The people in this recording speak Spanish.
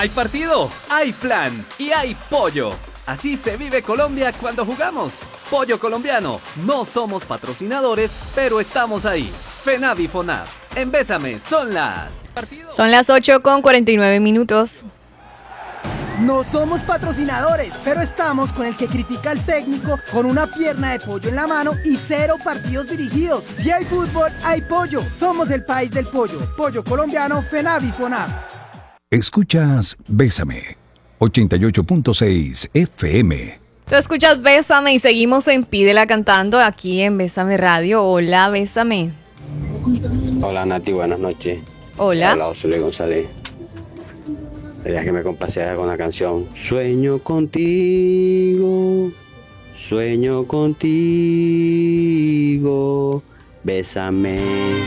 Hay partido, hay plan y hay pollo. Así se vive Colombia cuando jugamos. Pollo colombiano. No somos patrocinadores, pero estamos ahí. FENAV y FONAV. En Bésame son las... Son las 8:49. No somos patrocinadores, pero estamos con el que critica al técnico con una pierna de pollo en la mano y 0 partidos dirigidos. Si hay fútbol, hay pollo. Somos el país del pollo. Pollo colombiano, FENAV y FONAV. Escuchas Bésame, 88.6 FM. Tú escuchas Bésame y seguimos en Pídela cantando aquí en Bésame Radio. Hola, Bésame. Hola Nati, buenas noches. Hola. Hola, José Luis González. Quería que me complaciera con la canción Sueño contigo, bésame.